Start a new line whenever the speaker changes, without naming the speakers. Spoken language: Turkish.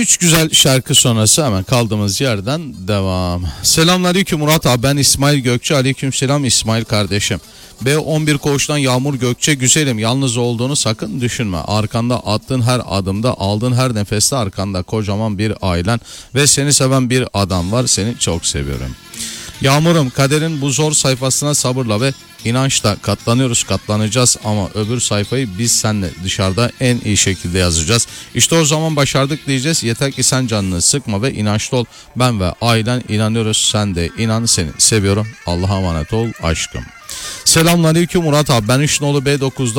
3 güzel şarkı sonrası hemen kaldığımız yerden devam. Selamünaleyküm Murat abi, ben İsmail Gökçe. Aleykümselam İsmail kardeşim. B11 koğuştan Yağmur Gökçe, güzelim, yalnız olduğunu sakın düşünme. Arkanda attığın her adımda, aldığın her nefeste arkanda kocaman bir ailen ve seni seven bir adam var. Seni çok seviyorum. Yağmurum, kaderin bu zor sayfasına sabırla ve inançla katlanıyoruz, katlanacağız ama öbür sayfayı biz seninle dışarıda en iyi şekilde yazacağız. İşte o zaman başardık diyeceğiz. Yeter ki sen canını sıkma ve inançlı ol. Ben ve ailen inanıyoruz, sen de inan, seni seviyorum. Allah'a emanet ol aşkım. Selamünaleyküm Murat abi, ben 3 nolu B9'dan